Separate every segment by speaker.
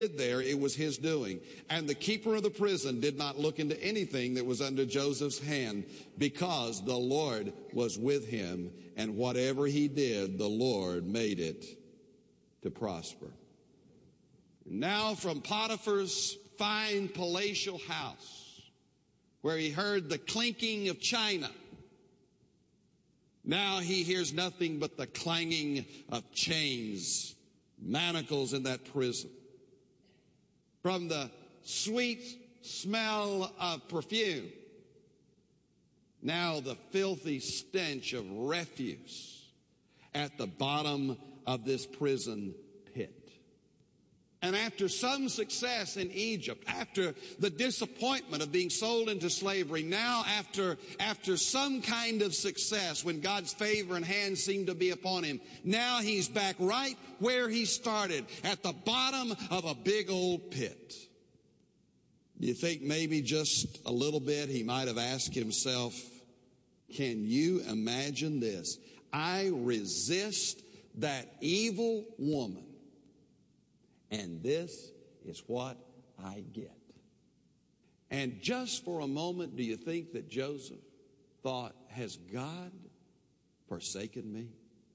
Speaker 1: there, it was his doing. And the keeper of the prison did not look into anything that was under Joseph's hand, because the Lord was with him, and whatever he did, the Lord made it to prosper. Now from Potiphar's fine palatial house, where he heard the clinking of china, now he hears nothing but the clanging of chains, manacles in that prison. From the sweet smell of perfume, now the filthy stench of refuse at the bottom of this prison pit. And after some success in Egypt, after the disappointment of being sold into slavery, now after some kind of success when God's favor and hand seemed to be upon him, now he's back right where he started, at the bottom of a big old pit. Do you think maybe just a little bit he might have asked himself, can you imagine this? I resist that evil woman, and this is what I get. And just for a moment, do you think that Joseph thought, has God forsaken me?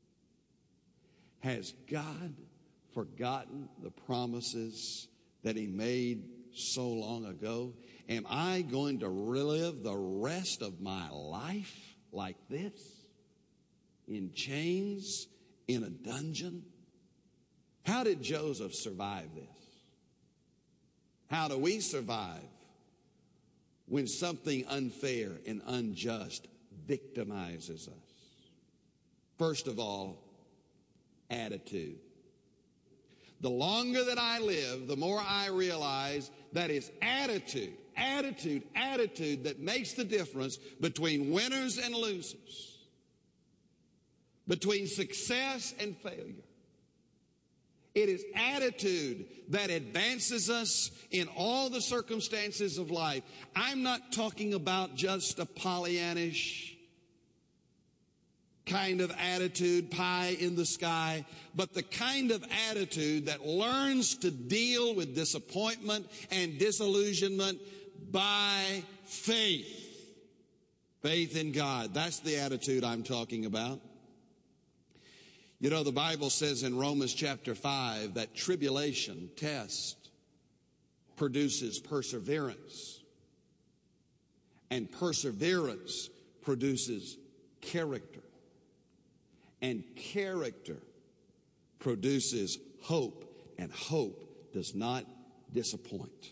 Speaker 1: Has God forgotten the promises that he made so long ago? Am I going to relive the rest of my life like this? In chains, in a dungeon? How did Joseph survive this? How do we survive when something unfair and unjust victimizes us? First of all, attitude. The longer that I live, the more I realize that it's attitude that makes the difference between winners and losers, between success and failure. It is attitude that advances us in all the circumstances of life. I'm not talking about just a Pollyannish kind of attitude, pie in the sky, but the kind of attitude that learns to deal with disappointment and disillusionment by faith. Faith in God. That's the attitude I'm talking about. You know, the Bible says in Romans chapter 5 that tribulation, test, produces perseverance. And perseverance produces character. And character produces hope. And hope does not disappoint.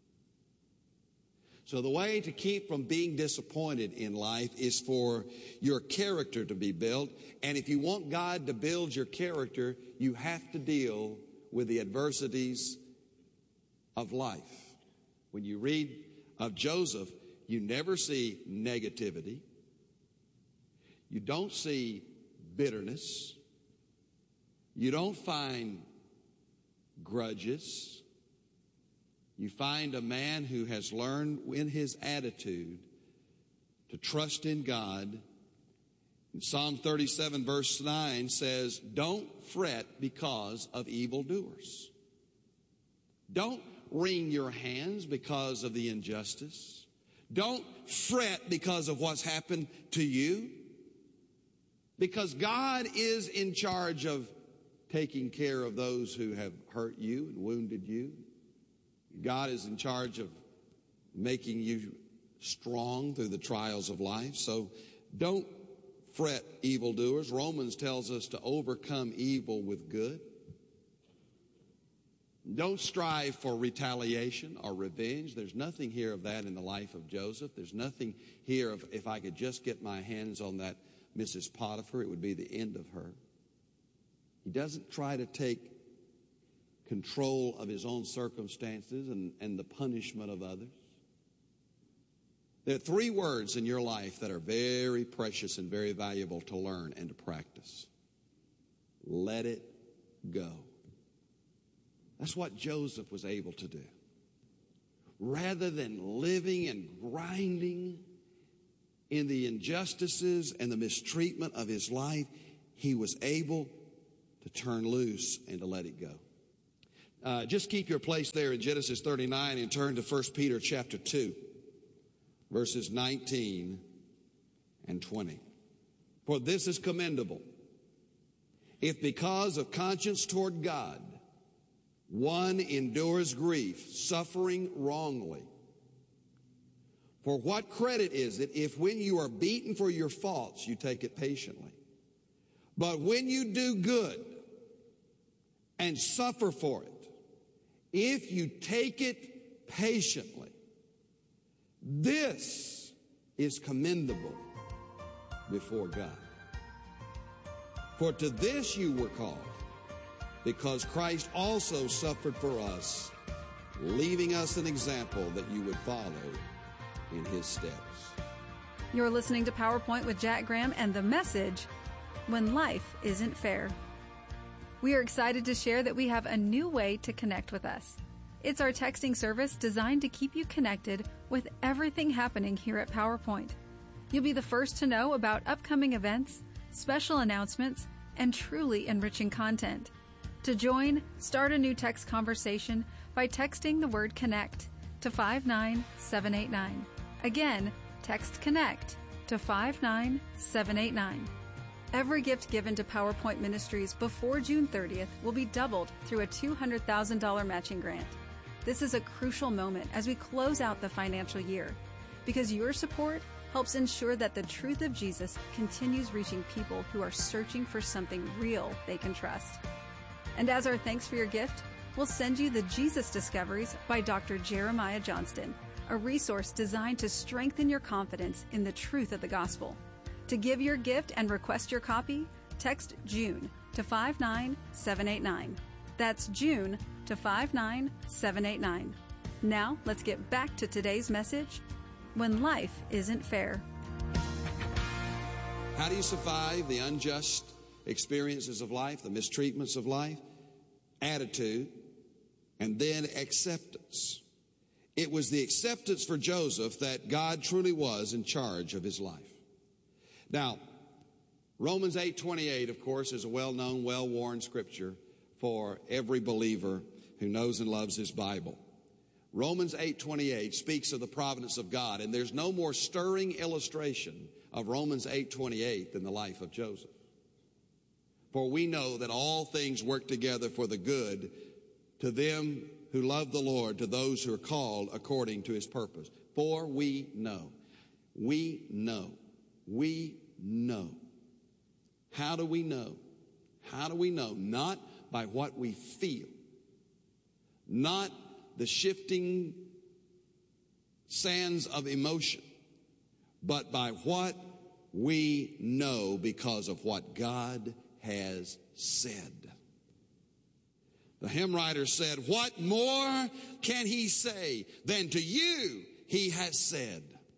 Speaker 1: So the way to keep from being disappointed in life is for your character to be built. And if you want God to build your character, you have to deal with the adversities of life. When you read of Joseph, you never see negativity. You don't see bitterness. You don't find grudges. You find a man who has learned in his attitude to trust in God. And Psalm 37 verse 9 says, don't fret because of evildoers. Don't wring your hands because of the injustice. Don't fret because of what's happened to you. Because God is in charge of taking care of those who have hurt you and wounded you. God is in charge of making you strong through the trials of life. So don't fret evildoers. Romans tells us to overcome evil with good. Don't strive for retaliation or revenge. There's nothing here of that in the life of Joseph. There's nothing here of, if I could just get my hands on that Mrs. Potiphar, it would be the end of her. He doesn't try to take control of his own circumstances and the punishment of others. There are three words in your life that are very precious and very valuable to learn and to practice. Let it go. That's what Joseph was able to do. Rather than living and grinding in the injustices and the mistreatment of his life, he was able to turn loose and to let it go. Just keep your place there in Genesis 39 and turn to 1 Peter chapter 2, verses 19 and 20. For this is commendable, if because of conscience toward God, one endures grief, suffering wrongly. For what credit is it if when you are beaten for your faults, you take it patiently? But when you do good and suffer for it, if you take it patiently, this is commendable before God. For to this you were called, because Christ also suffered for us, leaving us an example that you would follow in his steps.
Speaker 2: You're listening to PowerPoint with Jack Graham and the message, When Life Isn't Fair. We are excited to share that we have a new way to connect with us. It's our texting service designed to keep you connected with everything happening here at PowerPoint. You'll be the first to know about upcoming events, special announcements, and truly enriching content. To join, start a new text conversation by texting the word CONNECT to 59789. Again, text CONNECT to 59789. Every gift given to PowerPoint Ministries before June 30th will be doubled through a $200,000 matching grant. This is a crucial moment as we close out the financial year, because your support helps ensure that the truth of Jesus continues reaching people who are searching for something real they can trust. And as our thanks for your gift, we'll send you the Jesus Discoveries by Dr. Jeremiah Johnston, a resource designed to strengthen your confidence in the truth of the gospel. To give your gift and request your copy, text June to 59789. That's June to 59789. Now, let's get back to today's message, When Life Isn't Fair.
Speaker 1: How do you survive the unjust experiences of life, the mistreatments of life? Attitude, and then acceptance. It was the acceptance for Joseph that God truly was in charge of his life. Now, Romans 8:28, of course, is a well-known, well-worn scripture for every believer who knows and loves his Bible. Romans 8:28 speaks of the providence of God, and there's no more stirring illustration of Romans 8:28 than the life of Joseph. For we know that all things work together for the good to them who love the Lord, to those who are called according to his purpose. For we know. How do we know? How do we know? Not by what we feel, not the shifting sands of emotion, but by what we know because of what God has said. The hymn writer said, "What more can he say than to you he has said?"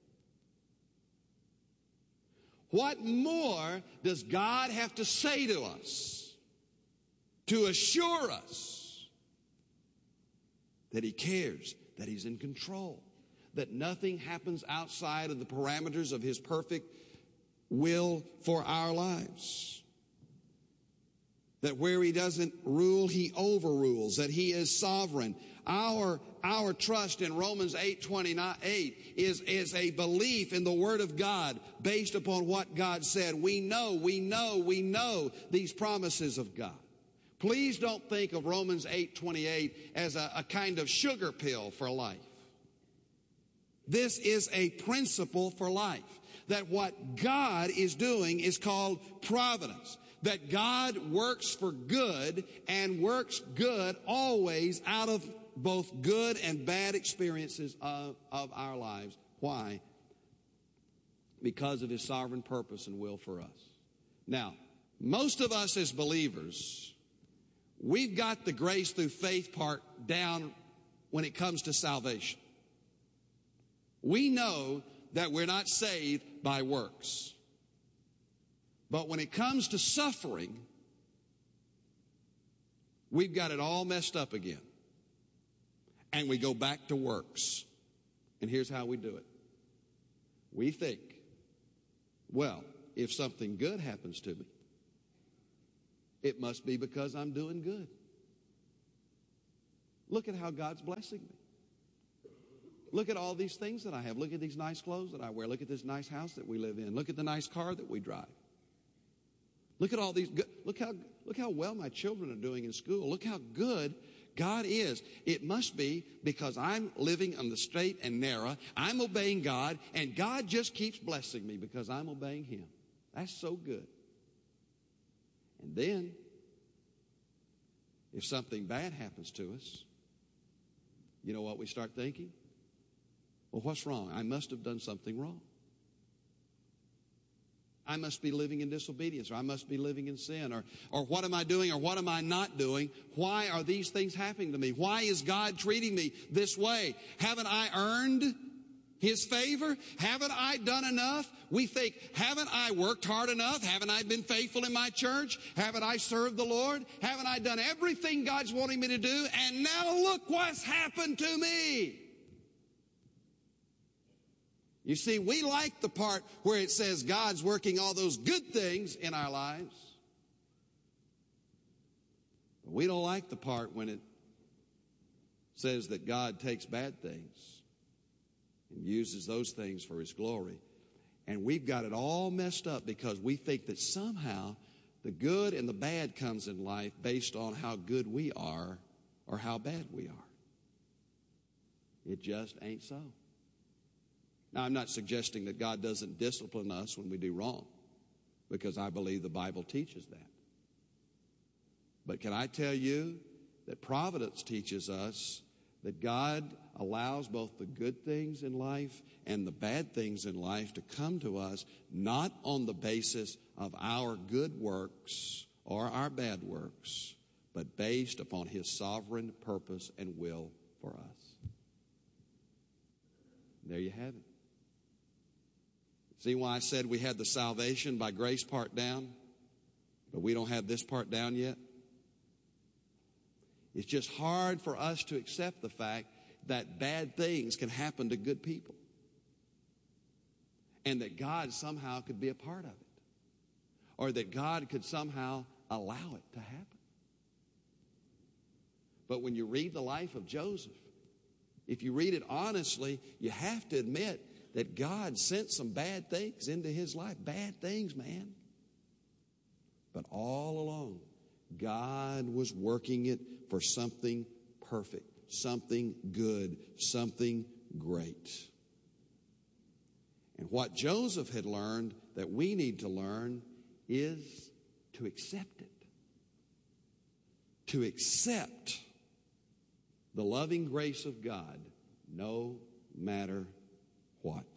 Speaker 1: What more does God have to say to us to assure us that he cares, that he's in control, that nothing happens outside of the parameters of his perfect will for our lives? That where he doesn't rule, he overrules, that he is sovereign. Our trust in Romans 8:28 is a belief in the Word of God based upon what God said. We know these promises of God. Please don't think of Romans 8:28 as a kind of sugar pill for life. This is a principle for life, that what God is doing is called providence. That God works for good and works good always out of both good and bad experiences of our lives. Why? Because of his sovereign purpose and will for us. Now, most of us as believers, we've got the grace through faith part down when it comes to salvation. We know that we're not saved by works. But when it comes to suffering, we've got it all messed up again. And we go back to works. And here's how we do it. We think, well, if something good happens to me, it must be because I'm doing good. Look at how God's blessing me. Look at all these things that I have. Look at these nice clothes that I wear. Look at this nice house that we live in. Look at the nice car that we drive. Look at all these. Look how well my children are doing in school. Look how good God is. It must be because I'm living on the straight and narrow. I'm obeying God, and God just keeps blessing me because I'm obeying Him. That's so good. And then, if something bad happens to us, you know what we start thinking? Well, what's wrong? I must have done something wrong. I must be living in disobedience, or I must be living in sin, or what am I doing, or what am I not doing? Why are these things happening to me? Why is God treating me this way? Haven't I earned His favor? Haven't I done enough? We think, haven't I worked hard enough? Haven't I been faithful in my church? Haven't I served the Lord? Haven't I done everything God's wanting me to do? And now look what's happened to me. You see, we like the part where it says God's working all those good things in our lives. But we don't like the part when it says that God takes bad things and uses those things for His glory. And we've got it all messed up because we think that somehow the good and the bad comes in life based on how good we are or how bad we are. It just ain't so. Now, I'm not suggesting that God doesn't discipline us when we do wrong, because I believe the Bible teaches that. But can I tell you that providence teaches us that God allows both the good things in life and the bad things in life to come to us, not on the basis of our good works or our bad works, but based upon His sovereign purpose and will for us. There you have it. See why I said we had the salvation by grace part down, but we don't have this part down yet? It's just hard for us to accept the fact that bad things can happen to good people and that God somehow could be a part of it, or that God could somehow allow it to happen. But when you read the life of Joseph, if you read it honestly, you have to admit that God sent some bad things into his life. Bad things, man. But all along, God was working it for something perfect, something good, something great. And what Joseph had learned that we need to learn is to accept it. To accept the loving grace of God no matter what.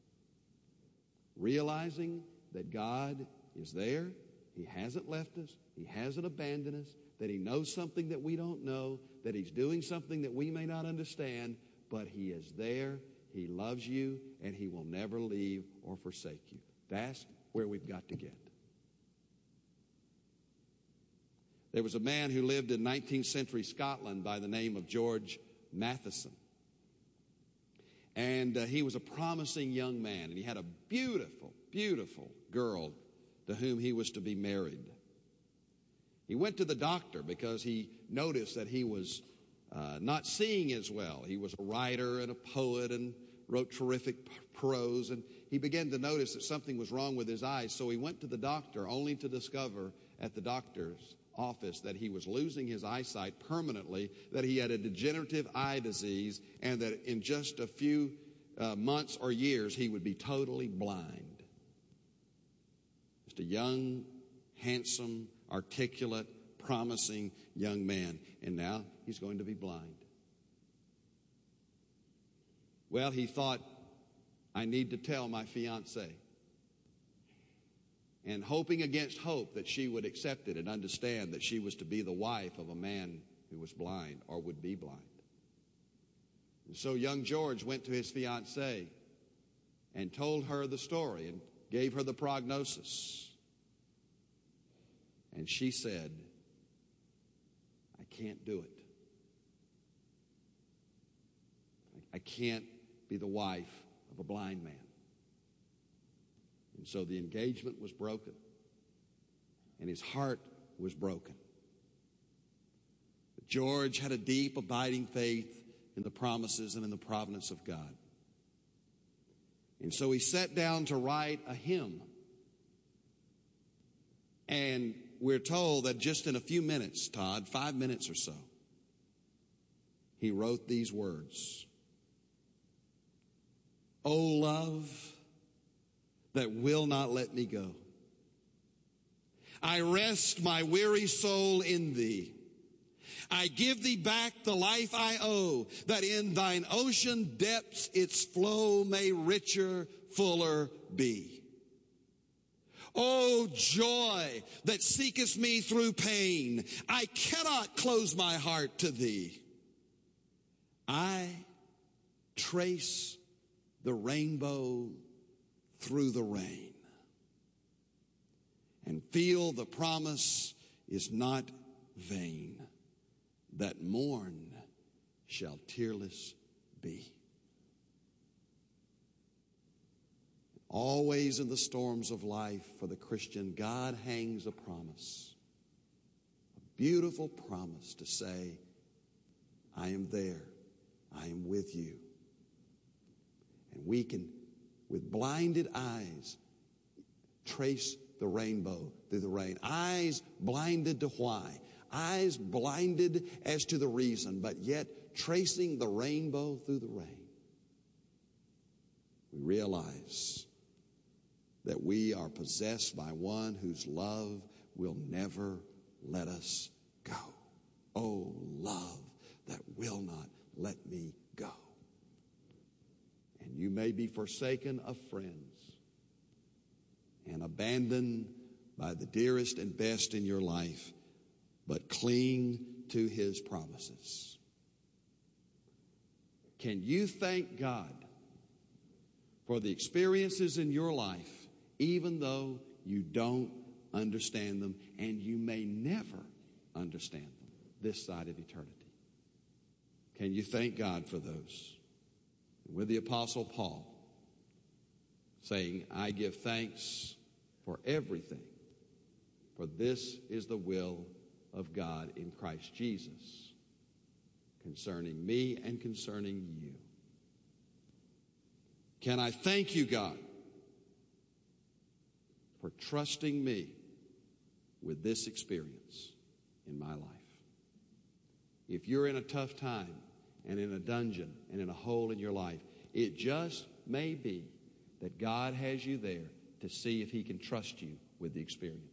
Speaker 1: Realizing that God is there, He hasn't left us, He hasn't abandoned us, that He knows something that we don't know, that He's doing something that we may not understand, but He is there, He loves you, and He will never leave or forsake you. That's where we've got to get. There was a man who lived in 19th century Scotland by the name of George Matheson. And he was a promising young man, and he had a beautiful, beautiful girl to whom he was to be married. He went to the doctor because he noticed that he was not seeing as well. He was a writer and a poet and wrote terrific prose, and he began to notice that something was wrong with his eyes. So he went to the doctor, only to discover at the doctor's office that he was losing his eyesight permanently, that he had a degenerative eye disease, and that in just a few months or years he would be totally blind. Just a young, handsome, articulate, promising young man, and now he's going to be blind. Well, he thought, I need to tell my fiancée. And hoping against hope that she would accept it and understand that she was to be the wife of a man who was blind or would be blind. And so young George went to his fiancée and told her the story and gave her the prognosis. And she said, I can't do it. I can't be the wife of a blind man. And so the engagement was broken, and his heart was broken. George had a deep, abiding faith in the promises and in the providence of God. And so he sat down to write a hymn. And we're told that just in a few minutes, Todd, 5 minutes or so, he wrote these words. O love that will not let me go, I rest my weary soul in thee. I give thee back the life I owe, that in thine ocean depths its flow may richer, fuller be. O joy that seekest me through pain, I cannot close my heart to thee. I trace the rainbow through the rain and feel the promise is not vain, that morn shall tearless be. Always in the storms of life for the Christian, God hangs a promise, a beautiful promise to say, I am there, I am with you. And we can, with blinded eyes, trace the rainbow through the rain. Eyes blinded to why. Eyes blinded as to the reason, but yet tracing the rainbow through the rain. We realize that we are possessed by one whose love will never let us go. Oh, love that will not let me go. And you may be forsaken of friends and abandoned by the dearest and best in your life, but cling to his promises. Can you thank God for the experiences in your life, even though you don't understand them, and you may never understand them this side of eternity? Can you thank God for those? With the Apostle Paul saying, I give thanks for everything, for this is the will of God in Christ Jesus concerning me and concerning you. Can I thank you, God, for trusting me with this experience in my life? If you're in a tough time and in a dungeon and in a hole in your life, it just may be that God has you there to see if he can trust you with the experience.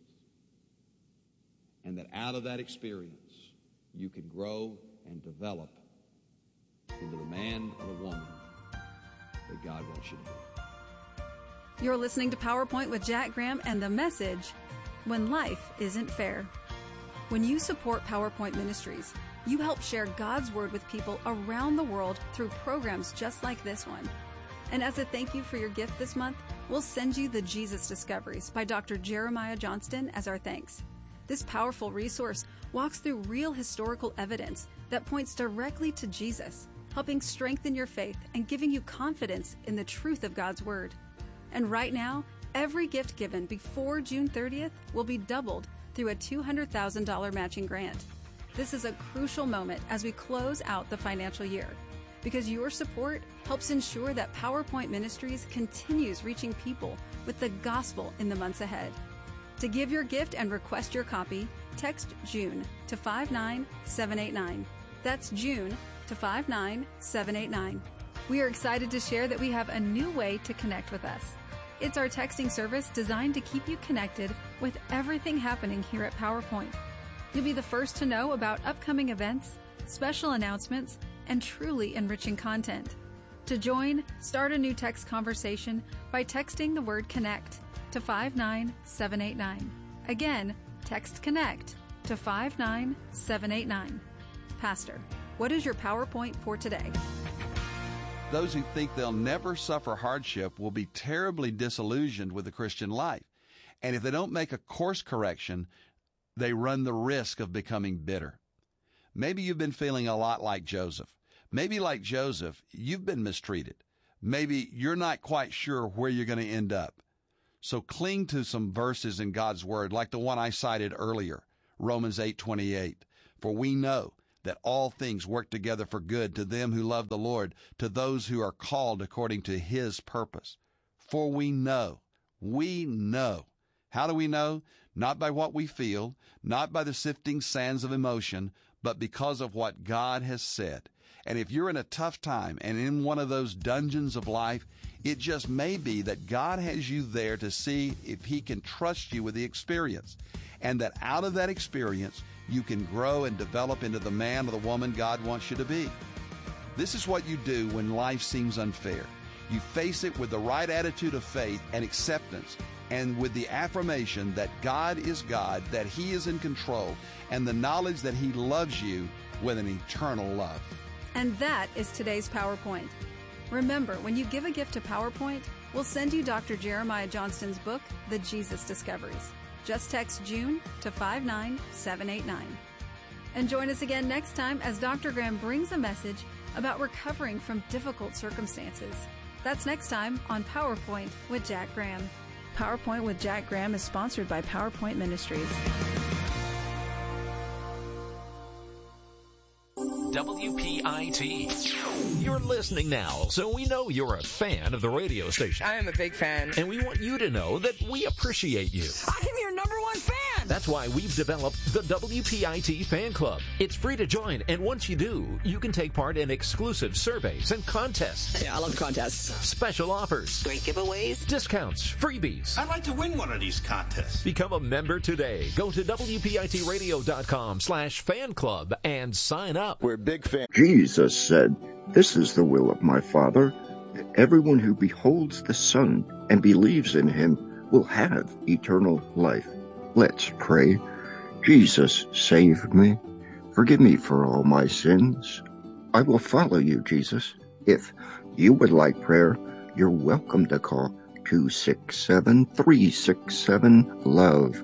Speaker 1: And that out of that experience, you can grow and develop into the man or the woman that God wants you to be.
Speaker 2: You're listening to PowerPoint with Jack Graham and the message, When Life Isn't Fair. When you support PowerPoint Ministries, you help share God's Word with people around the world through programs just like this one. And as a thank you for your gift this month, we'll send you the Jesus Discoveries by Dr. Jeremiah Johnston as our thanks. This powerful resource walks through real historical evidence that points directly to Jesus, helping strengthen your faith and giving you confidence in the truth of God's Word. And right now, every gift given before June 30th will be doubled through a $200,000 matching grant. This is a crucial moment as we close out the financial year, because your support helps ensure that PowerPoint Ministries continues reaching people with the gospel in the months ahead. To give your gift and request your copy, text June to 59789. That's June to 59789. We are excited to share that we have a new way to connect with us. It's our texting service designed to keep you connected with everything happening here at PowerPoint. You'll be the first to know about upcoming events, special announcements, and truly enriching content. To join, start a new text conversation by texting the word CONNECT to 59789. Again, text CONNECT to 59789. Pastor, what is your PowerPoint for today?
Speaker 3: Those who think they'll never suffer hardship will be terribly disillusioned with the Christian life. And if they don't make a course correction, they run the risk of becoming bitter. Maybe you've been feeling a lot like Joseph. Maybe like Joseph, you've been mistreated. Maybe you're not quite sure where you're going to end up. So cling to some verses in God's Word, like the one I cited earlier, Romans 8:28. For we know that all things work together for good to them who love the Lord, to those who are called according to His purpose. For we know. How do we know? Not by what we feel, not by the sifting sands of emotion, but because of what God has said. And if you're in a tough time and in one of those dungeons of life, it just may be that God has you there to see if He can trust you with the experience, and that out of that experience, you can grow and develop into the man or the woman God wants you to be. This is what you do when life seems unfair. You face it with the right attitude of faith and acceptance, and with the affirmation that God is God, that He is in control, and the knowledge that He loves you with an eternal love.
Speaker 2: And that is today's PowerPoint. Remember, when you give a gift to PowerPoint, we'll send you Dr. Jeremiah Johnston's book, The Jesus Discoveries. Just text June to 59789. And join us again next time as Dr. Graham brings a message about recovering from difficult circumstances. That's next time on PowerPoint with Jack Graham. PowerPoint with Jack Graham is sponsored by PowerPoint Ministries.
Speaker 4: WPIT. You're listening now, so we know you're a fan of the radio station.
Speaker 5: I am a big fan.
Speaker 4: And we want you to know that we appreciate you.
Speaker 5: I'm your number one fan.
Speaker 4: That's why we've developed the WPIT Fan Club. It's free to join, and once you do, you can take part in exclusive surveys and contests.
Speaker 5: Yeah, I love contests.
Speaker 4: Special offers.
Speaker 5: Great giveaways.
Speaker 4: Discounts. Freebies.
Speaker 6: I'd like to win one of these contests.
Speaker 4: Become a member today. Go to WPITradio.com/fan club and sign up.
Speaker 7: We're big fans. Jesus said, "This is the will of my Father, that everyone who beholds the Son and believes in Him will have eternal life." Let's pray. Jesus, save me. Forgive me for all my sins. I will follow you, Jesus. If you would like prayer, you're welcome to call 267-367-LOVE,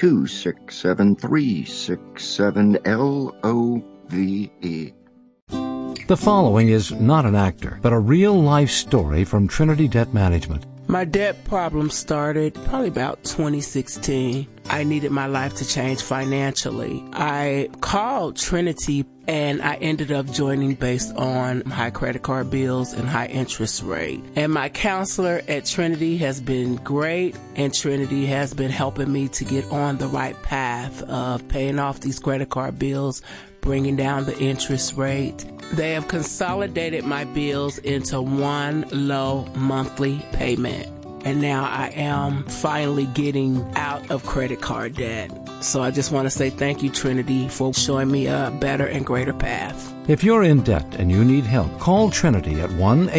Speaker 7: 267-367-LOVE.
Speaker 8: The following is not an actor, but a real-life story from Trinity Debt Management.
Speaker 9: My debt problem started probably about 2016. I needed my life to change financially. I called Trinity and I ended up joining based on high credit card bills and high interest rate. And my counselor at Trinity has been great, and Trinity has been helping me to get on the right path of paying off these credit card bills, bringing down the interest rate. They have consolidated my bills into one low monthly payment. And now I am finally getting out of credit card debt. So I just want to say thank you, Trinity, for showing me a better and greater path.
Speaker 8: If you're in debt and you need help, call Trinity at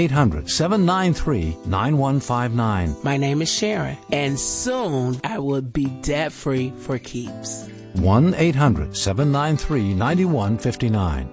Speaker 8: 1-800-793-9159.
Speaker 9: My name is Sharon, and soon I will be debt-free for keeps.
Speaker 8: 1-800-793-9159.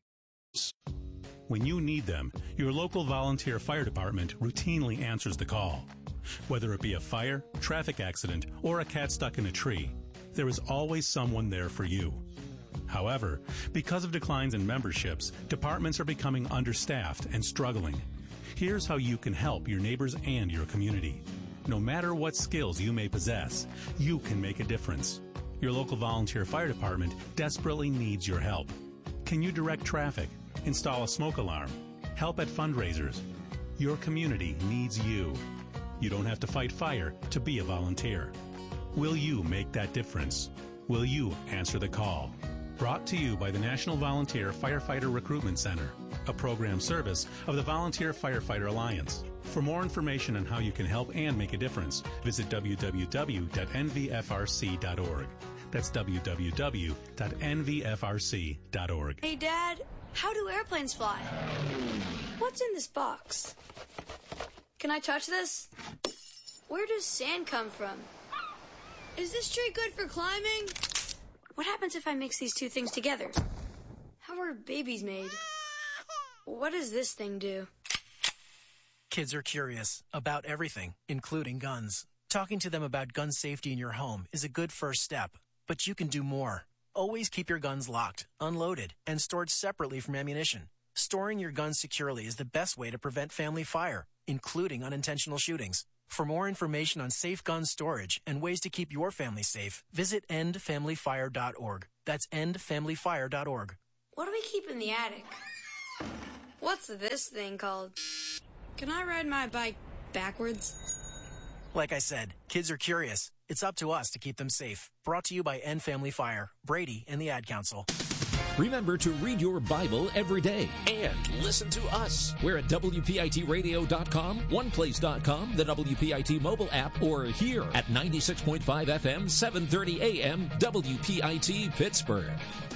Speaker 10: When you need them, your local volunteer fire department routinely answers the call. Whether it be a fire, traffic accident, or a cat stuck in a tree, there is always someone there for you. However, because of declines in memberships, departments are becoming understaffed and struggling. Here's how you can help your neighbors and your community. No matter what skills you may possess, you can make a difference. Your local volunteer fire department desperately needs your help. Can you direct traffic? Install a smoke alarm? Help at fundraisers? Your community needs you. You don't have to fight fire to be a volunteer. Will you make that difference? Will you answer the call? Brought to you by the National Volunteer Firefighter Recruitment Center, a program service of the Volunteer Firefighter Alliance. For more information on how you can help and make a difference, visit www.nvfrc.org. That's www.nvfrc.org.
Speaker 11: Hey, Dad, how do airplanes fly? What's in this box? Can I touch this? Where does sand come from? Is this tree good for climbing? What happens if I mix these two things together? How are babies made? What does this thing do?
Speaker 12: Kids are curious about everything, including guns. Talking to them about gun safety in your home is a good first step, but you can do more. Always keep your guns locked, unloaded, and stored separately from ammunition. Storing your guns securely is the best way to prevent family fire, including unintentional shootings. For more information on safe gun storage and ways to keep your family safe, visit endfamilyfire.org. That's endfamilyfire.org.
Speaker 11: What do we keep in the attic? What's this thing called? Can I ride my bike backwards?
Speaker 12: Like I said, kids are curious. It's up to us to keep them safe. Brought to you by End Family Fire, Brady, and the Ad Council.
Speaker 4: Remember to read your Bible every day and listen to us. We're at WPITradio.com, OnePlace.com, the WPIT mobile app, or here at 96.5 FM, 730 AM, WPIT Pittsburgh.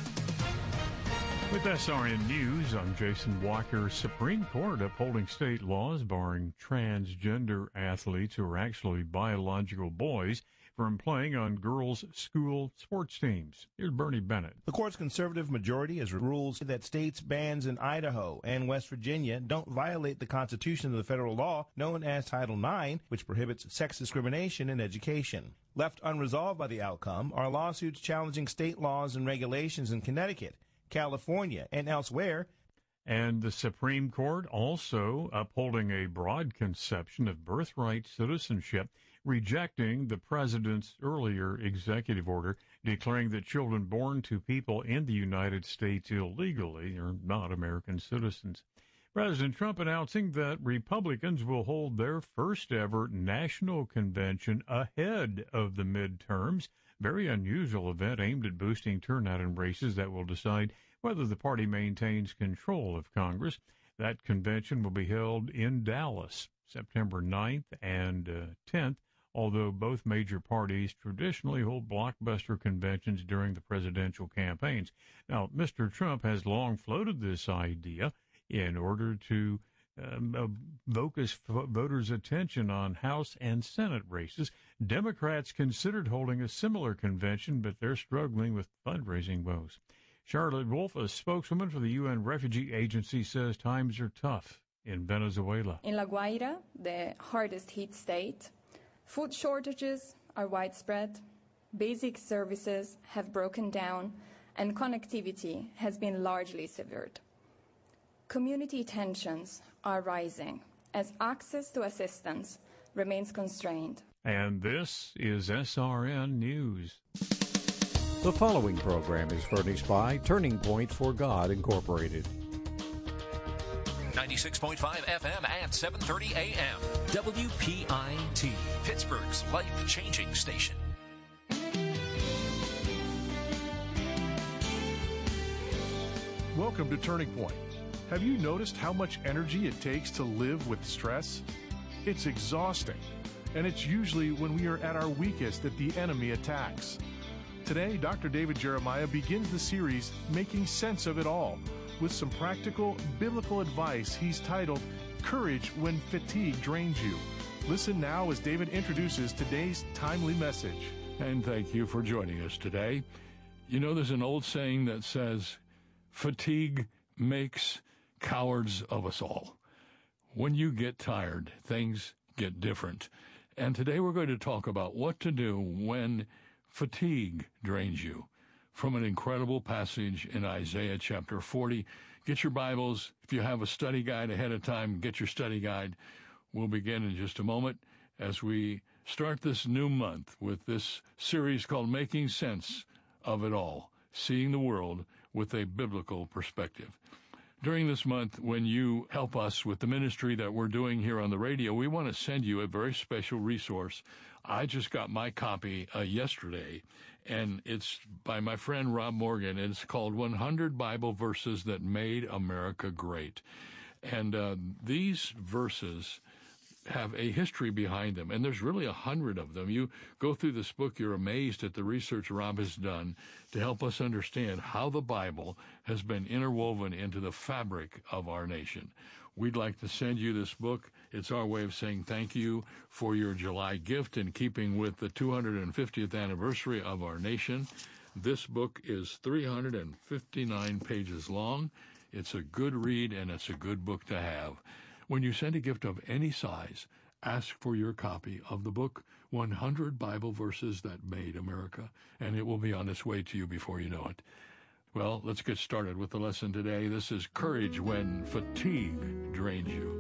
Speaker 13: With SRN News, I'm Jason Walker. Supreme Court upholding state laws barring transgender athletes who are actually biological boys from playing on girls' school sports teams. Here's Bernie Bennett.
Speaker 14: The court's conservative majority has ruled that states' bans in Idaho and West Virginia don't violate the Constitution of the federal law known as Title IX, which prohibits sex discrimination in education. Left unresolved by the outcome are lawsuits challenging state laws and regulations in Connecticut, California, and elsewhere.
Speaker 13: And the Supreme Court also upholding a broad conception of birthright citizenship, rejecting the president's earlier executive order declaring that children born to people in the United States illegally are not American citizens. President Trump announcing that Republicans will hold their first ever national convention ahead of the midterms. Very unusual event aimed at boosting turnout in races that will decide whether the party maintains control of Congress. That convention will be held in Dallas, September 9th and 10th, although both major parties traditionally hold blockbuster conventions during the presidential campaigns. Now, Mr. Trump has long floated this idea in order to focus voters' attention on House and Senate races. Democrats considered holding a similar convention, but they're struggling with fundraising woes. Charlotte Wolf, a spokeswoman for the UN Refugee Agency, says times are tough in Venezuela.
Speaker 15: In La Guaira, the hardest hit state, food shortages are widespread, basic services have broken down, and connectivity has been largely severed. Community tensions are rising as access to assistance remains constrained.
Speaker 13: And this is SRN News.
Speaker 8: The following program is furnished by Turning Point for God, Incorporated.
Speaker 4: 96.5 FM at 730 AM. WPIT, Pittsburgh's life-changing station.
Speaker 16: Welcome to Turning Point. Have you noticed how much energy it takes to live with stress? It's exhausting, and it's usually when we are at our weakest that the enemy attacks. Today, Dr. David Jeremiah begins the series, Making Sense of It All, with some practical biblical advice he's titled, Courage When Fatigue Drains You. Listen now as David introduces today's timely message.
Speaker 13: And thank you for joining us today. You know, there's an old saying that says, fatigue makes cowards of us all. When you get tired, things get different. And today we're going to talk about what to do when fatigue drains you, from an incredible passage in Isaiah chapter 40. Get your Bibles. If you have a study guide ahead of time, get your study guide. We'll begin in just a moment as we start this new month with this series called Making Sense of It All, Seeing the World with a Biblical Perspective. During this month, when you help us with the ministry that we're doing here on the radio, we want to send you a very special resource. I just got my copy yesterday, and it's by my friend Rob Morgan, and it's called 100 Bible Verses That Made America Great. And these verses have a history behind them, and there's really 100 of them. You go through this book, you're amazed at the research Rob has done to help us understand how the Bible has been interwoven into the fabric of our nation. We'd like to send you this book. It's our way of saying thank you for your July gift in keeping with the 250th anniversary of our nation. This book is 359 pages long. It's a good read, and it's a good book to have. When you send a gift of any size, ask for your copy of the book, 100 Bible Verses That Made America, and it will be on its way to you before you know it. Well, let's get started with the lesson today. This is Courage When Fatigue Drains You.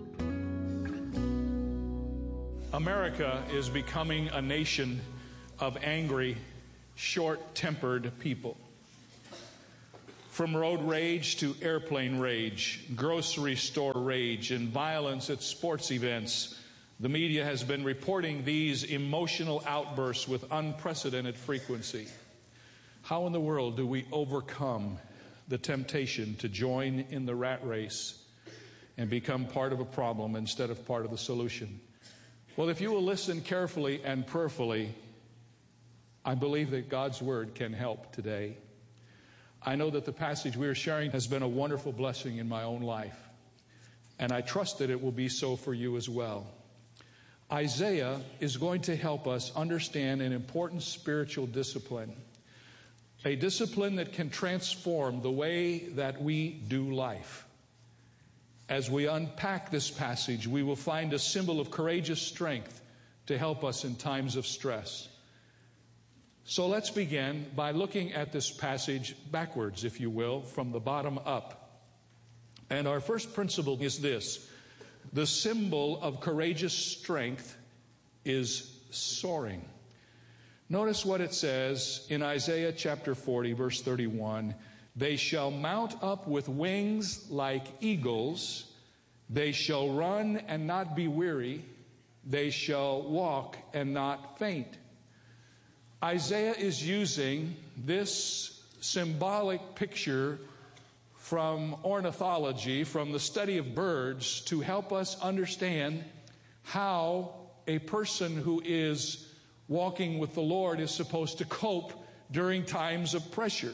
Speaker 17: America is becoming a nation of angry, short-tempered people. From road rage to airplane rage, grocery store rage, and violence at sports events, the media has been reporting these emotional outbursts with unprecedented frequency. How in the world do we overcome the temptation to join in the rat race and become part of a problem instead of part of the solution? Well, if you will listen carefully and prayerfully, I believe that God's Word can help today. I know that the passage we are sharing has been a wonderful blessing in my own life, and I trust that it will be so for you as well. Isaiah is going to help us understand an important spiritual discipline, a discipline that can transform the way that we do life. As we unpack this passage, we will find a symbol of courageous strength to help us in times of stress. So let's begin by looking at this passage backwards, if you will, from the bottom up. And our first principle is this: the symbol of courageous strength is soaring. Notice what it says in Isaiah chapter 40, verse 31. They shall mount up with wings like eagles. They shall run and not be weary. They shall walk and not faint. Isaiah is using this symbolic picture from ornithology, from the study of birds, to help us understand how a person who is walking with the Lord is supposed to cope during times of pressure.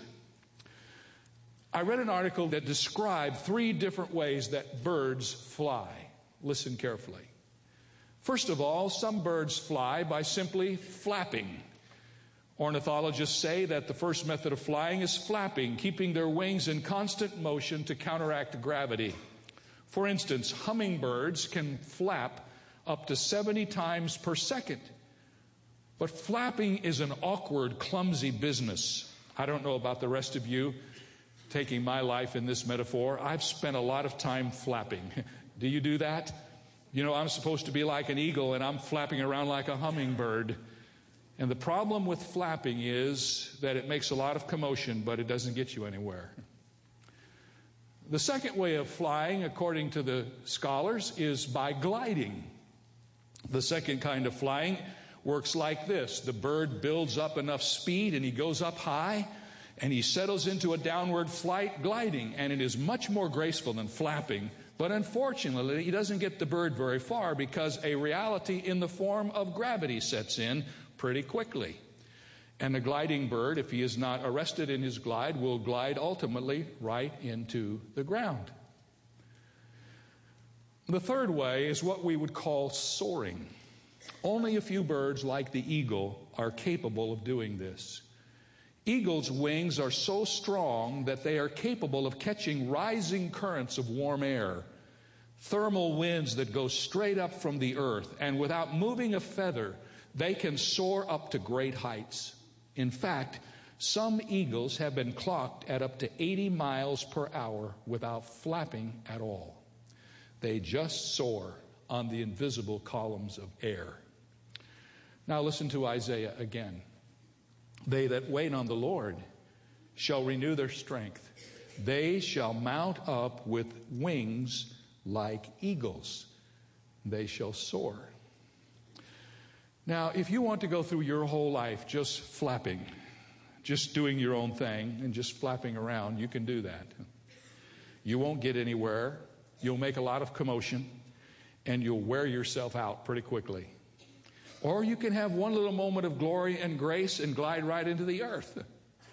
Speaker 17: I read an article that described 3 different ways that birds fly. Listen carefully. First of all, some birds fly by simply flapping. Ornithologists say that the first method of flying is flapping, keeping their wings in constant motion to counteract gravity. For instance, hummingbirds can flap up to 70 times per second. But flapping is an awkward, clumsy business. I don't know about the rest of you. Taking my life in this metaphor, I've spent a lot of time flapping. Do you do that? You know, I'm supposed to be like an eagle, and I'm flapping around like a hummingbird. And the problem with flapping is that it makes a lot of commotion, but it doesn't get you anywhere. The second way of flying, according to the scholars, is by gliding. The second kind of flying works like this. The bird builds up enough speed, and he goes up high, and he settles into a downward flight, gliding. And it is much more graceful than flapping. But unfortunately, he doesn't get the bird very far because a reality in the form of gravity sets in pretty quickly. And the gliding bird, if he is not arrested in his glide, will glide ultimately right into the ground. The third way is what we would call soaring. Only a few birds, like the eagle, are capable of doing this. Eagles' wings are so strong that they are capable of catching rising currents of warm air, thermal winds that go straight up from the earth, and without moving a feather, they can soar up to great heights. In fact, some eagles have been clocked at up to 80 miles per hour without flapping at all. They just soar on the invisible columns of air. Now listen to Isaiah again. They that wait on the Lord shall renew their strength. They shall mount up with wings like eagles. They shall soar. Now, if you want to go through your whole life just flapping, just doing your own thing and just flapping around, you can do that. You won't get anywhere. You'll make a lot of commotion, and you'll wear yourself out pretty quickly. Or you can have one little moment of glory and grace and glide right into the earth.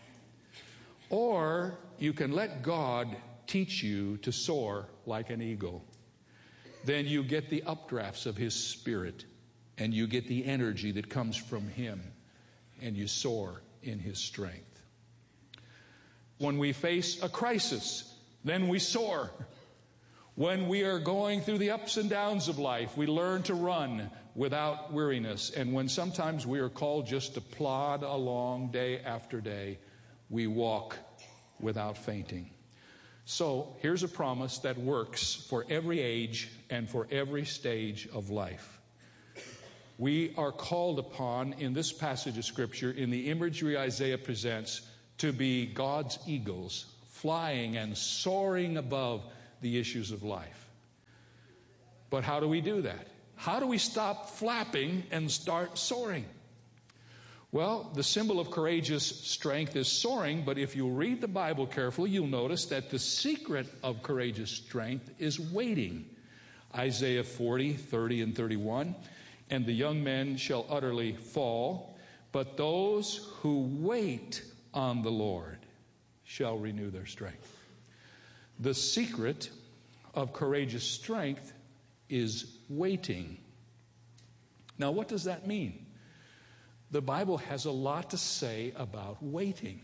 Speaker 17: Or you can let God teach you to soar like an eagle. Then you get the updrafts of His Spirit, and you get the energy that comes from Him, and you soar in His strength. When we face a crisis, then we soar. When we are going through the ups and downs of life, we learn to run without weariness. And when sometimes we are called just to plod along day after day, we walk without fainting. So here's a promise that works for every age and for every stage of life. We are called upon in this passage of Scripture, in the imagery Isaiah presents, to be God's eagles flying and soaring above the issues of life. But how do we do that? How do we stop flapping and start soaring? Well, the symbol of courageous strength is soaring, but if you read the Bible carefully, you'll notice that the secret of courageous strength is waiting. Isaiah 40, 30, and 31, and the young men shall utterly fall, but those who wait on the Lord shall renew their strength. The secret of courageous strength is waiting. Now, what does that mean? The Bible has a lot to say about waiting.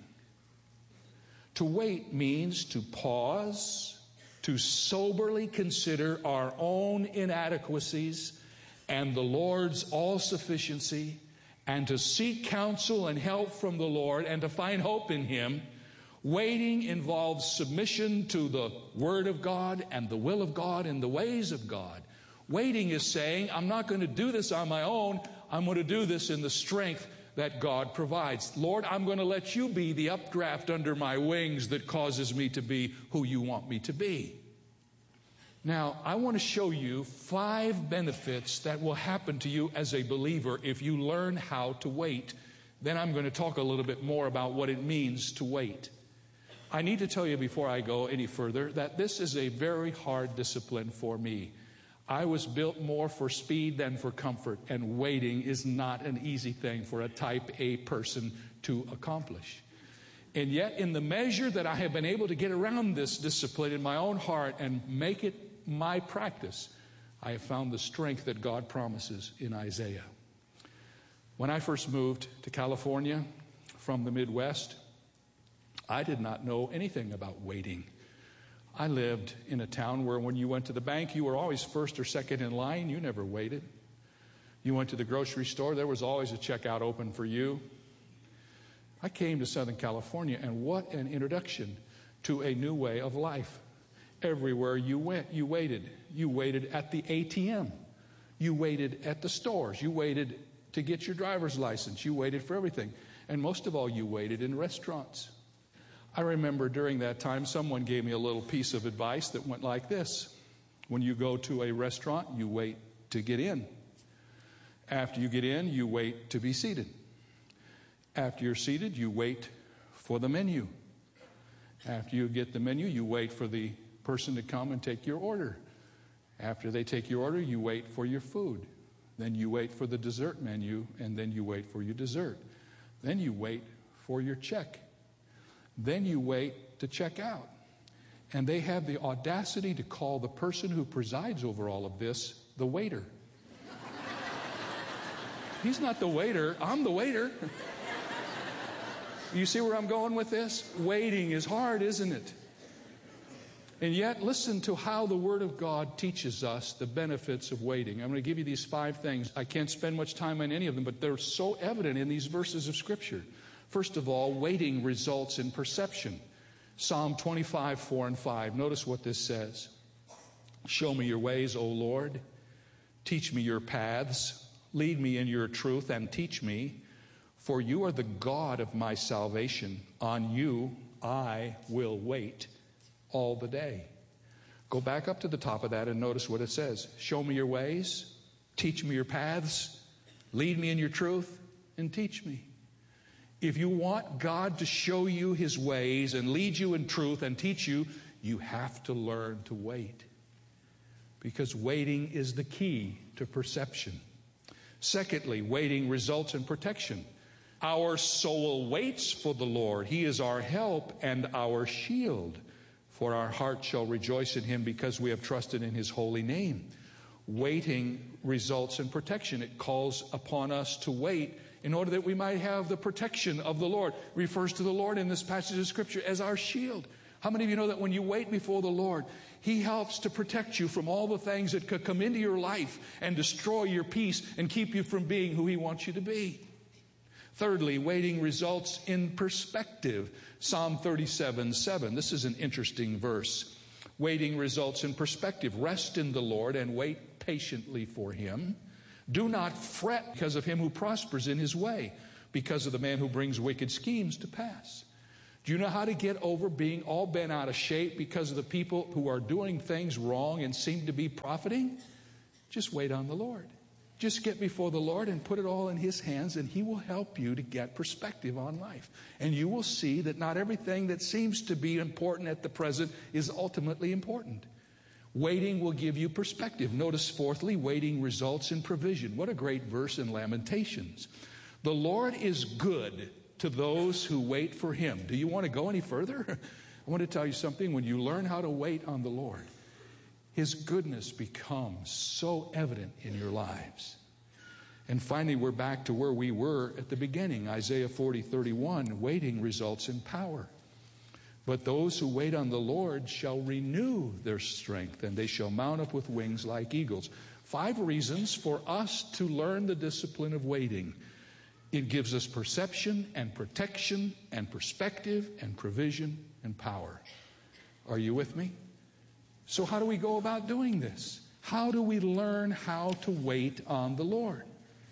Speaker 17: To wait means to pause, to soberly consider our own inadequacies and the Lord's all-sufficiency, and to seek counsel and help from the Lord and to find hope in Him. Waiting involves submission to the Word of God and the will of God and the ways of God. Waiting is saying, I'm not going to do this on my own. I'm going to do this in the strength that God provides. Lord, I'm going to let you be the updraft under my wings that causes me to be who you want me to be. Now, I want to show you 5 benefits that will happen to you as a believer if you learn how to wait. Then I'm going to talk a little bit more about what it means to wait. I need to tell you before I go any further that this is a very hard discipline for me. I was built more for speed than for comfort, and waiting is not an easy thing for a type A person to accomplish. And yet, in the measure that I have been able to get around this discipline in my own heart and make it my practice, I have found the strength that God promises in Isaiah. When I first moved to California from the Midwest, I did not know anything about waiting. I lived in a town where when you went to the bank, you were always first or second in line. You never waited. You went to the grocery store, there was always a checkout open for you. I came to Southern California, and what an introduction to a new way of life. Everywhere you went, you waited. You waited at the ATM. You waited at the stores. You waited to get your driver's license. You waited for everything. And most of all, you waited in restaurants. I remember during that time, someone gave me a little piece of advice that went like this. When you go to a restaurant, you wait to get in. After you get in, you wait to be seated. After you're seated, you wait for the menu. After you get the menu, you wait for the person to come and take your order. After they take your order, you wait for your food. Then you wait for the dessert menu, and then you wait for your dessert. Then you wait for your check. Then you wait to check out. And they have the audacity to call the person who presides over all of this the waiter. He's not the waiter, I'm the waiter. You see where I'm going with this? Waiting is hard, isn't it? And yet, listen to how the Word of God teaches us the benefits of waiting. I'm going to give you these 5 things. I can't spend much time on any of them, but they're so evident in these verses of Scripture. First of all, waiting results in perception. Psalm 25, 4 and 5. Notice what this says. Show me your ways, O Lord. Teach me your paths. Lead me in your truth and teach me. For you are the God of my salvation. On you I will wait all the day. Go back up to the top of that and notice what it says. Show me your ways. Teach me your paths. Lead me in your truth and teach me. If you want God to show you His ways and lead you in truth and teach you, you have to learn to wait. Because waiting is the key to perception. Secondly, waiting results in protection. Our soul waits for the Lord. He is our help and our shield. For our heart shall rejoice in Him because we have trusted in His holy name. Waiting results in protection. It calls upon us to wait in order that we might have the protection of the Lord. It refers to the Lord in this passage of Scripture as our shield. How many of you know that when you wait before the Lord, He helps to protect you from all the things that could come into your life and destroy your peace and keep you from being who He wants you to be? Thirdly, waiting results in perspective. Psalm 37:7. This is an interesting verse. Waiting results in perspective. Rest in the Lord and wait patiently for Him. Do not fret because of him who prospers in his way, because of the man who brings wicked schemes to pass. Do you know how to get over being all bent out of shape because of the people who are doing things wrong and seem to be profiting? Just wait on the Lord. Just get before the Lord and put it all in His hands, and He will help you to get perspective on life. And you will see that not everything that seems to be important at the present is ultimately important. Waiting will give you perspective. Notice, fourthly, waiting results in provision. What a great verse in Lamentations. The Lord is good to those who wait for Him. Do you want to go any further? I want to tell you something. When you learn how to wait on the Lord, His goodness becomes so evident in your lives. And finally, we're back to where we were at the beginning. Isaiah 40:31, waiting results in power. But those who wait on the Lord shall renew their strength, and they shall mount up with wings like eagles. 5 reasons for us to learn the discipline of waiting. It gives us perception and protection and perspective and provision and power. Are you with me? So how do we go about doing this? How do we learn how to wait on the Lord?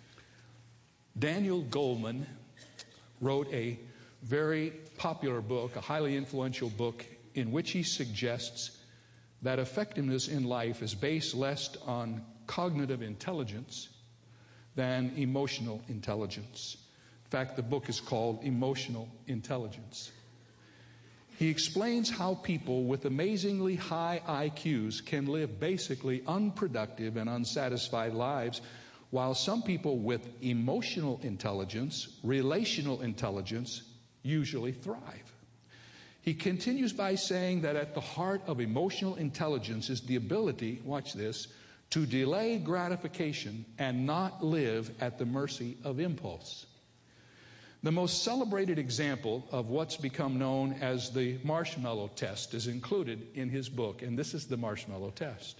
Speaker 17: Daniel Goleman wrote a very popular book, a highly influential book, in which he suggests that effectiveness in life is based less on cognitive intelligence than emotional intelligence. In fact, the book is called Emotional Intelligence. He explains how people with amazingly high IQs can live basically unproductive and unsatisfied lives, while some people with emotional intelligence, relational intelligence, usually thrive. He continues by saying that at the heart of emotional intelligence is the ability, watch this, to delay gratification and not live at the mercy of impulse. The most celebrated example of what's become known as the marshmallow test is included in his book, and this is the marshmallow test.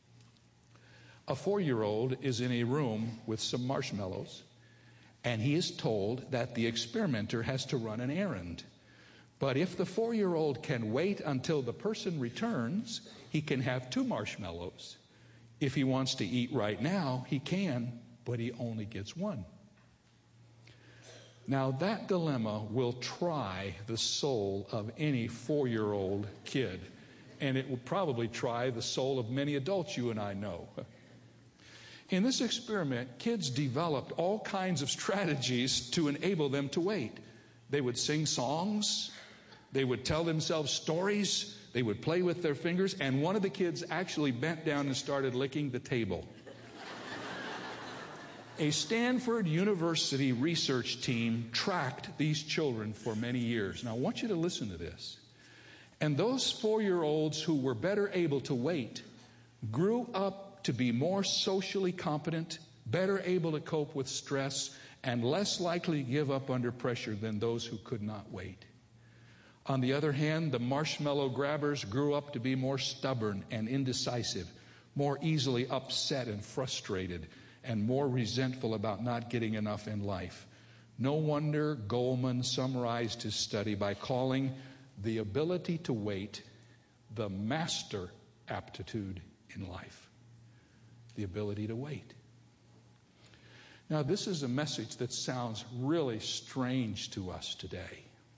Speaker 17: A 4-year-old is in a room with some marshmallows, and he is told that the experimenter has to run an errand. But if the 4-year-old can wait until the person returns, he can have 2 marshmallows. If he wants to eat right now, he can, but he only gets 1. Now that dilemma will try the soul of any 4-year-old kid, and it will probably try the soul of many adults you and I know. In this experiment, kids developed all kinds of strategies to enable them to wait. They would sing songs, they would tell themselves stories, they would play with their fingers, and one of the kids actually bent down and started licking the table. A Stanford University research team tracked these children for many years. Now, I want you to listen to this. And those 4-year-olds who were better able to wait grew up to be more socially competent, better able to cope with stress, and less likely to give up under pressure than those who could not wait. On the other hand, the marshmallow grabbers grew up to be more stubborn and indecisive, more easily upset and frustrated, and more resentful about not getting enough in life. No wonder Goleman summarized his study by calling the ability to wait the master aptitude in life. The ability to wait. Now, this is a message that sounds really strange to us today.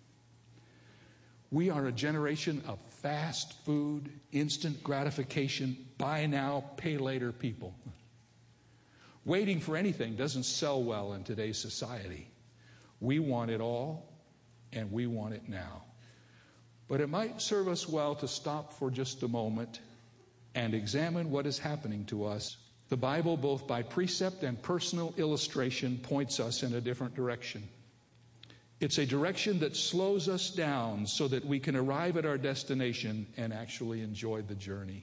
Speaker 17: We are a generation of fast food, instant gratification, buy now, pay later people. Waiting for anything doesn't sell well in today's society. We want it all, and we want it now. But it might serve us well to stop for just a moment and examine what is happening to us. The Bible, both by precept and personal illustration, points us in a different direction. It's a direction that slows us down so that we can arrive at our destination and actually enjoy the journey.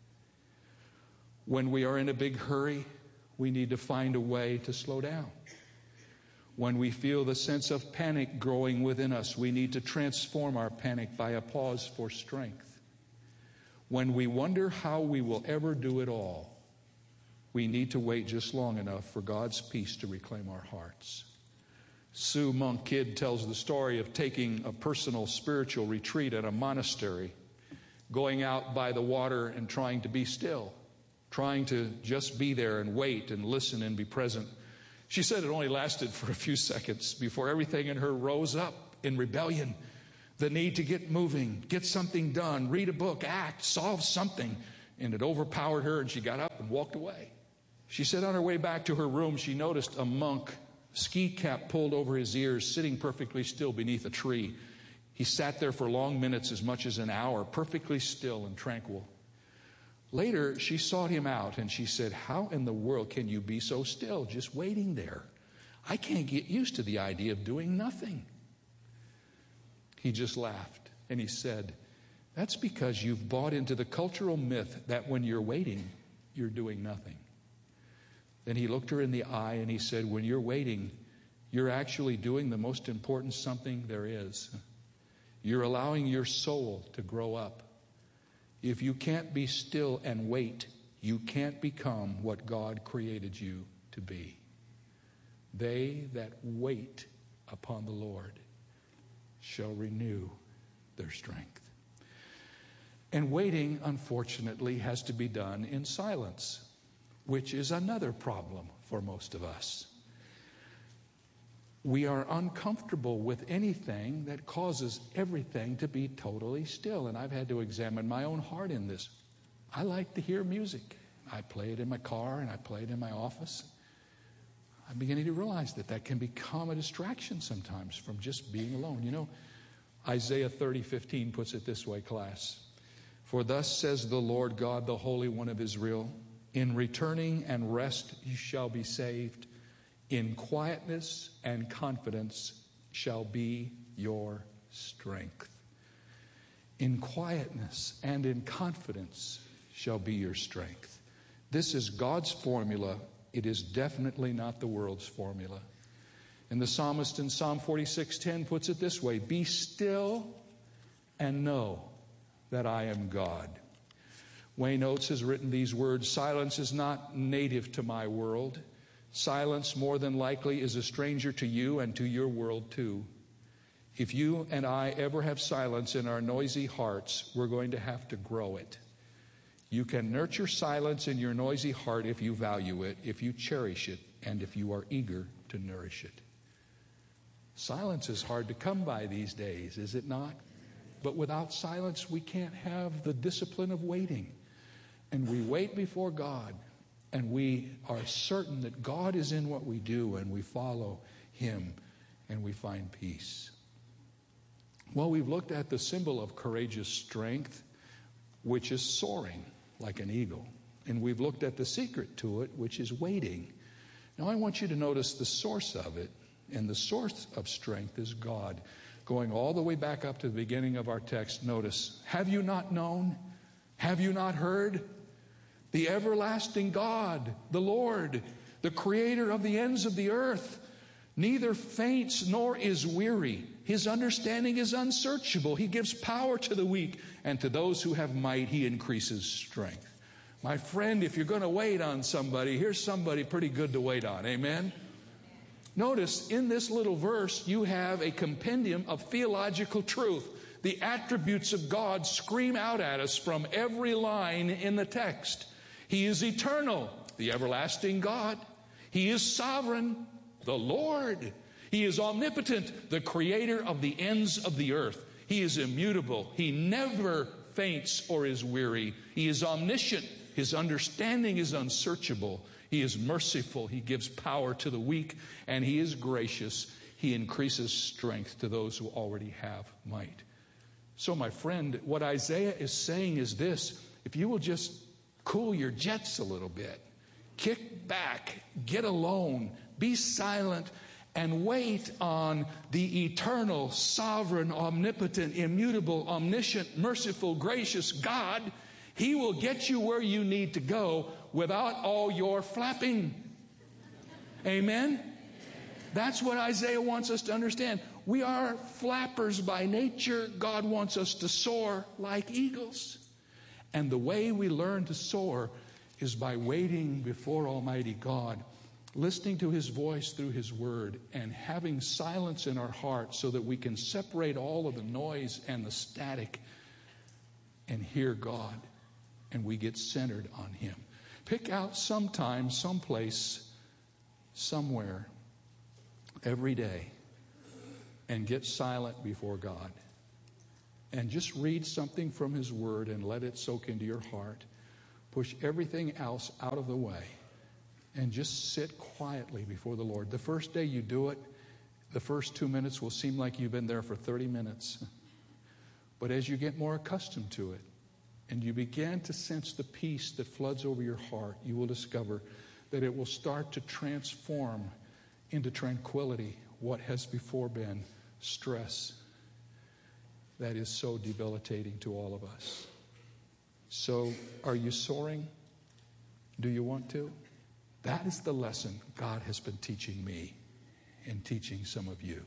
Speaker 17: When we are in a big hurry, we need to find a way to slow down. When we feel the sense of panic growing within us, we need to transform our panic by a pause for strength. When we wonder how we will ever do it all, we need to wait just long enough for God's peace to reclaim our hearts. Sue Monk Kidd tells the story of taking a personal spiritual retreat at a monastery, going out by the water and trying to be still, trying to just be there and wait and listen and be present. She said it only lasted for a few seconds before everything in her rose up in rebellion. the need to get moving, get something done, read a book, act, solve something. And it overpowered her, and she got up and walked away. She said on her way back to her room, she noticed a monk, ski cap pulled over his ears, sitting perfectly still beneath a tree. He sat there for long minutes, as much as an hour, perfectly still and tranquil. Later, she sought him out, and she said, "How in the world can you be so still, just waiting there? I can't get used to the idea of doing nothing." He just laughed, and he said, "That's because you've bought into the cultural myth that when you're waiting, you're doing nothing." Then he looked her in the eye, and he said, "When you're waiting, you're actually doing the most important something there is. You're allowing your soul to grow up. If you can't be still and wait, you can't become what God created you to be. They that wait upon the Lord shall renew their strength." And waiting, unfortunately, has to be done in silence, which is another problem for most of us. We are uncomfortable with anything that causes everything to be totally still. And I've had to examine my own heart in this. I like to hear music. I play it in my car and I play it in my office. I'm beginning to realize that that can become a distraction sometimes from just being alone. You know, Isaiah 30:15 puts it this way, class. "For thus says the Lord God, the Holy One of Israel, in returning and rest you shall be saved. In quietness and confidence shall be your strength." In quietness and in confidence shall be your strength. This is God's formula. It is definitely not the world's formula. And the psalmist in Psalm 46:10 puts it this way, "Be still and know that I am God." Wayne Oates has written these words, "Silence is not native to my world. Silence, more than likely, is a stranger to you and to your world too. If you and I ever have silence in our noisy hearts, we're going to have to grow it. You can nurture silence in your noisy heart if you value it, if you cherish it, and if you are eager to nourish it." Silence is hard to come by these days, is it not? But without silence, we can't have the discipline of waiting. And we wait before God, and we are certain that God is in what we do, and we follow Him, and we find peace. Well, we've looked at the symbol of courageous strength, which is soaring like an eagle. And we've looked at the secret to it, which is waiting. Now I want you to notice the source of it. And the source of strength is God. Going all the way back up to the beginning of our text, notice, "Have you not known? Have you not heard? The everlasting God, the Lord, the creator of the ends of the earth, neither faints nor is weary. His understanding is unsearchable. He gives power to the weak, and to those who have might, He increases strength." My friend, if you're going to wait on somebody, here's somebody pretty good to wait on. Amen? Notice in this little verse, you have a compendium of theological truth. The attributes of God scream out at us from every line in the text. He is eternal, the everlasting God. He is sovereign, the Lord. He is omnipotent, the creator of the ends of the earth. He is immutable. He never faints or is weary. He is omniscient. His understanding is unsearchable. He is merciful. He gives power to the weak, and He is gracious. He increases strength to those who already have might. So, my friend, what Isaiah is saying is this: if you will just cool your jets a little bit, kick back, get alone, be silent, and wait on the eternal, sovereign, omnipotent, immutable, omniscient, merciful, gracious God, He will get you where you need to go without all your flapping. Amen? That's what Isaiah wants us to understand. We are flappers by nature. God wants us to soar like eagles. And the way we learn to soar is by waiting before Almighty God, listening to His voice through His Word, and having silence in our hearts so that we can separate all of the noise and the static and hear God, and we get centered on Him. Pick out sometime, someplace, somewhere, every day, and get silent before God. and just read something from His Word and let it soak into your heart. Push everything else out of the way and just sit quietly before the Lord. The first day you do it, the first 2 minutes will seem like you've been there for 30 minutes. But as you get more accustomed to it and you begin to sense the peace that floods over your heart, you will discover that it will start to transform into tranquility what has before been stress that is so debilitating to all of us. So, are you soaring? Do you want to? That is the lesson God has been teaching me and teaching some of you.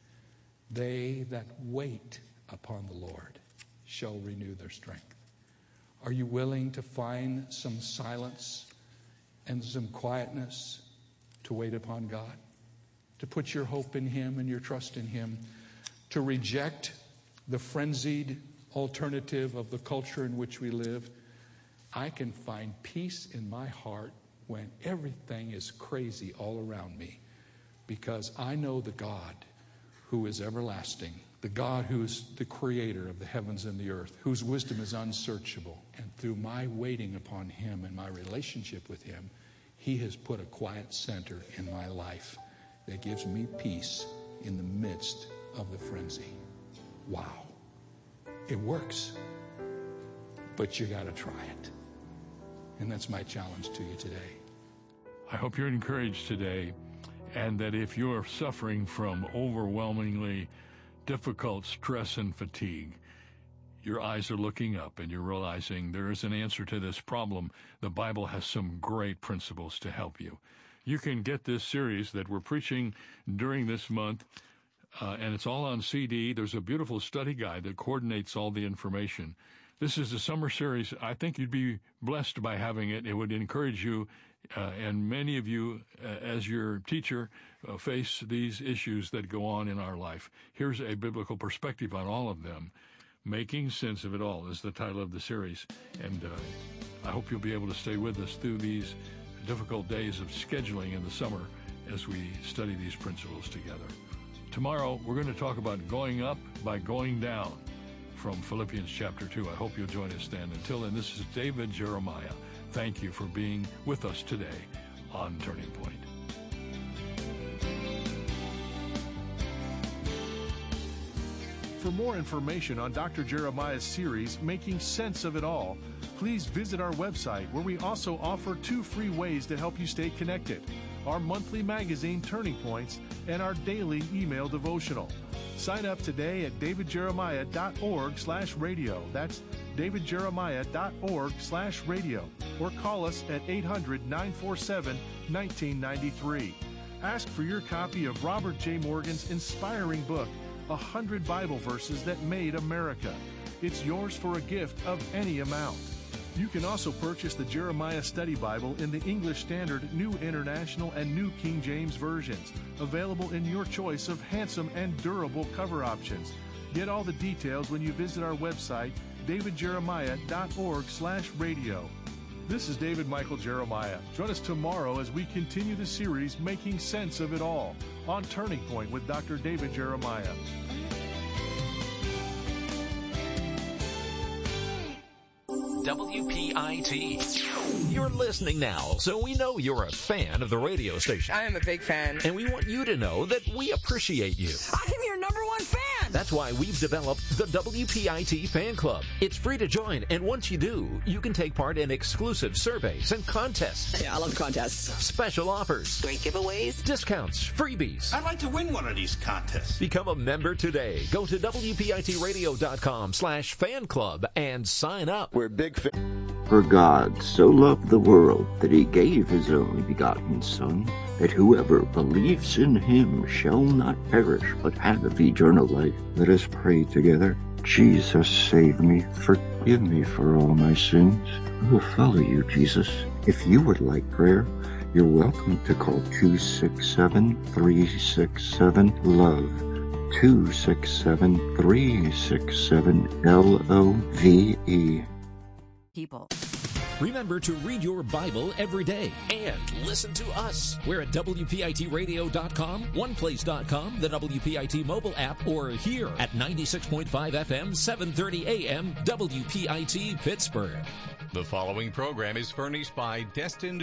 Speaker 17: They that wait upon the Lord shall renew their strength. Are you willing to find some silence and some quietness to wait upon God? To put your hope in Him and your trust in Him? To reject the frenzied alternative of the culture in which we live? I can find peace in my heart when everything is crazy all around me, because I know the God who is everlasting, the God who is the creator of the heavens and the earth, whose wisdom is unsearchable. And through my waiting upon Him and my relationship with Him, He has put a quiet center in my life that gives me peace in the midst of the frenzy. Wow. It works. But you got to try it. And that's my challenge to you today.
Speaker 13: I hope you're encouraged today, and that if you're suffering from overwhelmingly difficult stress and fatigue, your eyes are looking up and you're realizing there is an answer to this problem. The Bible has some great principles to help you. You can get this series that we're preaching during this month, and it's all on CD. There's a beautiful study guide that coordinates all the information. This is the summer series. I think you'd be blessed by having it. It would encourage you, and many of you, as your teacher, face these issues that go on in our life. Here's a biblical perspective on all of them. Making Sense of It All is the title of the series. And I hope you'll be able to stay with us through these difficult days of scheduling in the summer as we study these principles together. Tomorrow, we're going to talk about going up by going down from Philippians chapter 2. I hope you'll join us then. Until then, this is David Jeremiah. Thank you for being with us today on Turning Point.
Speaker 16: For more information on Dr. Jeremiah's series, Making Sense of It All, please visit our website, where we also offer 2 free ways to help you stay connected: our monthly magazine, Turning Points, and our daily email devotional. Sign up today at davidjeremiah.org/radio. That's davidjeremiah.org/radio. Or call us at 800-947-1993. Ask for your copy of Robert J. Morgan's inspiring book, 100 Bible Verses That Made America. It's yours for a gift of any amount. You can also purchase the Jeremiah Study Bible in the English Standard, New International, and New King James versions, available in your choice of handsome and durable cover options. Get all the details when you visit our website, davidjeremiah.org/radio. This is David Michael Jeremiah. Join us tomorrow as we continue the series, Making Sense of It All, on Turning Point with Dr. David Jeremiah.
Speaker 4: WPIT. You're listening now, so we know you're a fan of the radio station.
Speaker 5: I am a big fan.
Speaker 4: And we want you to know that we appreciate you.
Speaker 5: I am your number one fan.
Speaker 4: That's why we've developed the WPIT Fan Club. It's free to join, and once you do, you can take part in exclusive surveys and contests.
Speaker 5: Yeah, I love contests.
Speaker 4: Special offers.
Speaker 5: Great giveaways.
Speaker 4: Discounts. Freebies.
Speaker 6: I'd like to win one of these contests.
Speaker 4: Become a member today. Go to WPITradio.com/fan club and sign up.
Speaker 7: We're big fans. For God so loved the world that he gave his only begotten Son, that whoever believes in him shall not perish, but have eternal life. Let us pray together. Jesus, save me. Forgive me for all my sins. I will follow you, Jesus. If you would like prayer, you're welcome to call 267-367-LOVE. 267-367-LOVE.
Speaker 18: People.
Speaker 4: Remember to read your Bible every day and listen to us. We're at WPITradio.com, OnePlace.com, the WPIT mobile app, or here at 96.5 FM, 730 AM, WPIT Pittsburgh.
Speaker 18: The following program is furnished by Destined